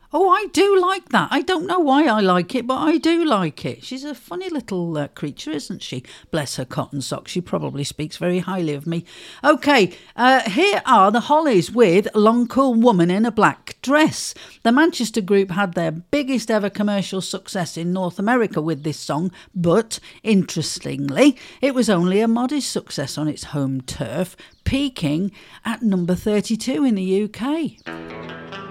Oh, I do like that. I don't know why I like it, but I do like it. She's a funny little creature, isn't she? Bless her cotton socks. She probably speaks very highly of me. Okay, here are the Hollies with Long Cool Woman in a Black Dress. The Manchester group had their biggest ever commercial success in North America with this song, but interestingly, it was only a modest success on its home turf, peaking at number 32 in the UK.